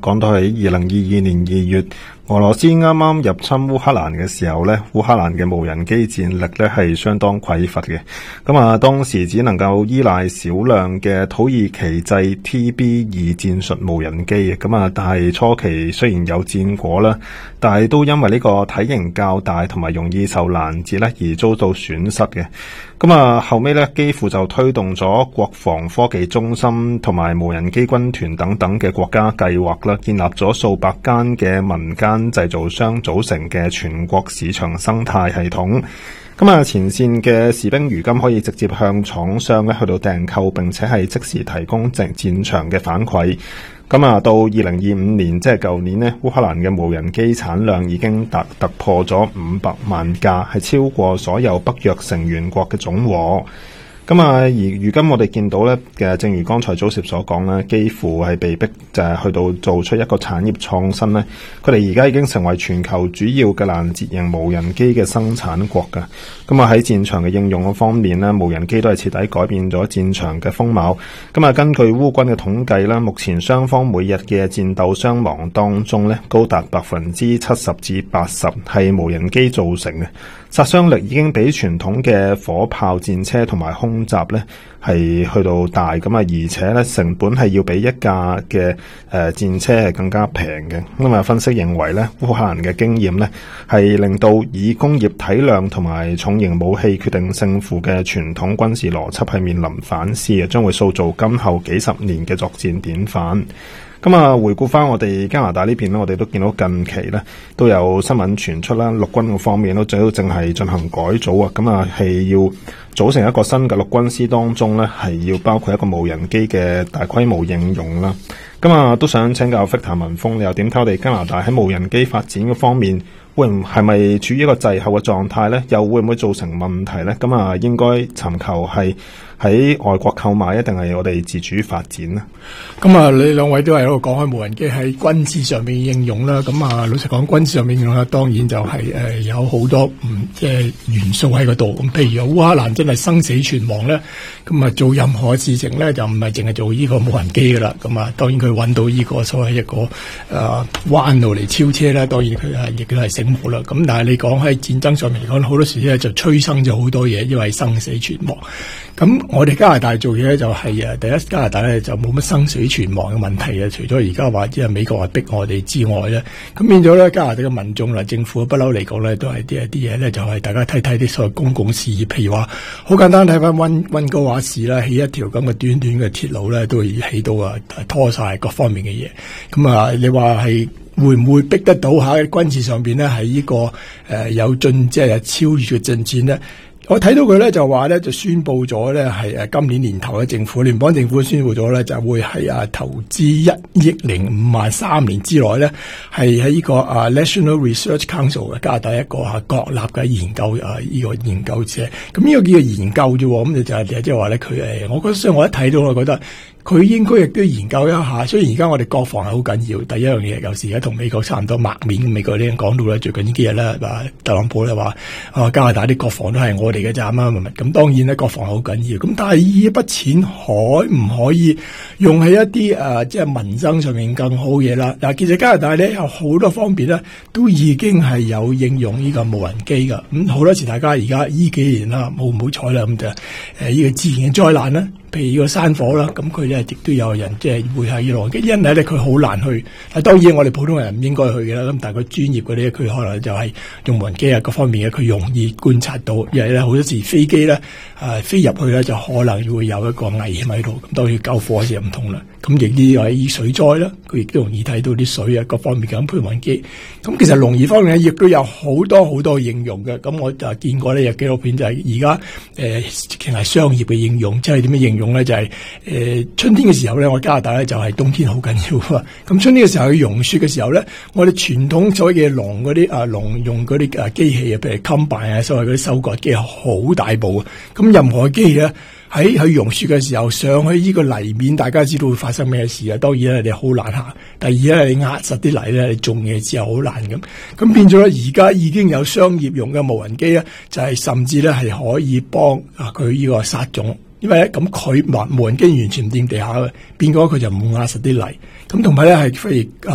講到喺2022年2月，俄羅斯啱啱入侵烏克蘭嘅時候呢，烏克蘭嘅無人機戰力呢係相當匱乏嘅。當時只能夠依賴少量嘅土耳其製 TB2 戰術無人機。但係初期雖然有戰果啦，但係都因為呢個體型較大同埋容易受攔截呢而遭到損失嘅。後尾呢，基輔就推動咗國防科技中心同埋無人機軍團等等嘅國家計劃啦，建立咗數百間嘅民間製造商組成嘅全國市場生態系統。前線嘅士兵如今可以直接向廠商去到訂購，並且係即時提供戰場嘅反饋。到2025年，即係舊年呢，烏克蘭嘅無人機產量已經突破咗500萬架，係超過所有北約成員國嘅總和。而如今我哋見到咧嘅，正如剛才祖攝所講咧，幾乎係被逼就係去到做出一個產業創新咧。佢哋而家已經成為全球主要嘅攔截型無人機嘅生產國㗎。喺戰場嘅應用方面咧，無人機都係徹底改變咗戰場嘅風貌。根據烏軍嘅統計啦，目前雙方每日嘅戰鬥傷亡當中咧，高達70%至80%係無人機造成嘅。殺傷力已經比傳統嘅火炮戰車同埋空襲咧係去到大，而且咧成本係要比一架嘅戰車係更加平嘅。分析認為咧，烏克蘭嘅經驗咧係令到以工業體量同埋重型武器決定勝負嘅傳統軍事邏輯係面臨反思嘅，將會塑造今後幾十年嘅作戰典範。回顧翻我哋加拿大呢邊咧，我哋都見到近期咧都有新聞傳出啦，陸軍嗰方面都正係進行改組啊，係要組成一個新嘅陸軍師，當中咧係要包括一個無人機嘅大規模應用啦。都想請教Victor文鋒，你又點睇我哋加拿大喺無人機發展嘅方面，係咪處於一個滯後嘅狀態咧？又會唔會造成問題咧？應該尋求係喺外國購買，一定係我哋自主發展咧？ 你兩位都係喺度講開無人機喺軍事上面應用啦。老實講，軍事上面應用啦，當然就係有好多即係元素喺嗰度。譬如烏克蘭真係生死存亡咧，做任何事情咧就唔係淨係做呢個無人機噶啦。當然佢揾到呢個所謂一個彎路嚟超車啦，當然佢亦都係醒目啦。但係你講喺戰爭上面嚟講，好多時咧就催生咗好多嘢，因為生死存亡。我哋加拿大做嘢咧就係第一，加拿大咧就冇乜生死存亡嘅問題啊。除咗而家話即係美國話逼我哋之外咧，咁變咗咧加拿大嘅民眾啦、政府不嬲嚟講咧，都係啲嘢咧就係大家睇啲所謂公共事業，譬如話好簡單睇翻溫哥華市啦，起一條咁嘅短短嘅鐵路咧，都會起到拖晒各方面嘅嘢。你話係會唔會逼得到喺軍事上邊咧係呢個有即係超越嘅進展咧？我睇到佢咧就話咧就宣布咗咧係今年年頭嘅聯邦政府宣布咗咧就會係投資1億05萬3年之內咧係喺呢個National Research Council 嘅加拿大一個國立嘅研究呢個研究者。咁呢個叫做研究啫，咁就即係話咧佢我覺得所以我一睇到我覺得佢應該亦都研究一下。雖然而家我哋國防係好緊要，第一樣嘢有時而家同美國差唔多抹面。美國呢人講到咧最近呢幾日咧特朗普咧話加拿大啲國防都係我哋嘅咋咁當然咧國防好緊要。咁但係呢一筆錢可唔可以用喺一啲即係民生上面更好嘢啦？其實加拿大咧有好多方面咧都已經係有應用呢個無人機噶。好多時大家而家呢幾年啦，冇唔好彩啦，咁就呢個自然嘅災難啦。譬如呢個山火啦，咁佢咧亦都有人即係會喺呢度，因為咧佢好難去。當然我哋普通人唔應該去嘅啦。咁但係佢專業嗰啲，佢可能就係用無人機各方面嘅，佢容易觀察到。因為咧好多時飛機咧飛入去咧就可能會有一個危險喺度。咁當然救火嘅時候唔同啦。咁亦啲係水災啦，佢亦都容易睇到啲水各方面咁。譬如無人機，咁其實農業方面亦都有好多應用嘅。咁我就見過呢有紀錄片，就係而家其實係商業嘅應用，即係點樣應用咧？就係春天嘅時候咧，我加拿大咧就係冬天好緊要啊。咁春天嘅時候去融雪嘅時候咧，我哋傳統所謂嘅農嗰啲農用嗰啲機器啊，譬如 combine 所謂嗰啲收割機好大部啊。咁任何機器咧喺融雪嘅時候上去呢個泥面，大家知道會發生咩事啊？當然咧你好難行。第二咧你壓實啲泥咧，你種嘢之後好難咁。咁變咗咧，而家已經有商業用嘅無人機咧，就係甚至咧係可以幫佢呢個殺種。因為咧咁佢無人機完全唔掂地下嘅，變咗佢就唔壓實啲泥。咁同埋咧係譬如